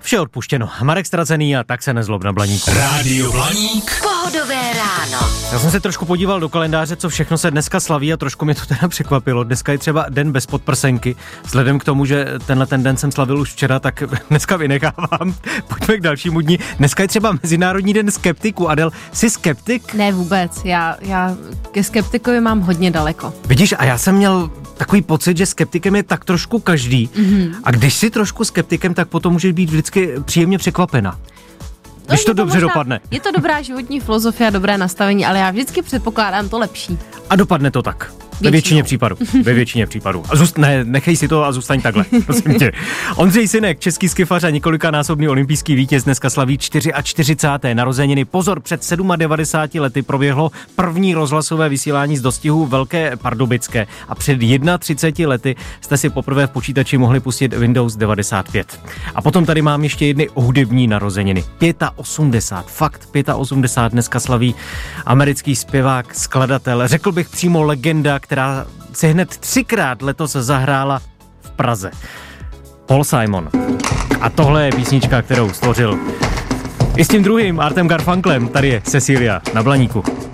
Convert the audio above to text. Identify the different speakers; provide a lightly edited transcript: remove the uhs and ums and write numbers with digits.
Speaker 1: Vše odpuštěno. Marek Stracený a tak se nezlob na Blaníku.
Speaker 2: Rádio Blaník.
Speaker 3: Pohodové ráno.
Speaker 1: Já jsem se trošku podíval do kalendáře, co všechno se dneska slaví a trošku mě to teda překvapilo. Dneska je třeba den bez podprsenky. Vzhledem k tomu, že ten den jsem slavil už včera, tak dneska vynechávám. Pojďme k dalšímu dni. Dneska je třeba Mezinárodní den skeptiků. Adel, jsi skeptik?
Speaker 4: Ne vůbec, já ke skeptikovi mám hodně daleko.
Speaker 1: Vidíš, a já jsem měl takový pocit, že skeptikem je tak trošku každý. A když jsi trošku skeptikem, tak potom můžeš být vždycky příjemně překvapena. Když to dobře dopadne.
Speaker 4: Je to dobrá životní filozofie a dobré nastavení, ale já vždycky předpokládám to lepší.
Speaker 1: A dopadne to tak. Ve většině případů. A nechej si to a zůstaň takhle, prosím tě. Ondřej Synek, český skifař a několikanásobný olympijský vítěz, dneska slaví 44. narozeniny. Pozor, před 97 lety proběhlo první rozhlasové vysílání z dostihu Velké Pardubické a před 31 lety jste si poprvé v počítači mohli pustit Windows 95. A potom tady mám ještě jedny hudební narozeniny. 85, fakt 85 dneska slaví americký zpěvák, skladatel, řekl bych přímo legenda, která se hned 3krát letos zahrála v Praze. Paul Simon. A tohle je písnička, kterou stvořil i s tím druhým Artem Garfunklem. Tady je Cecilia na Blaníku.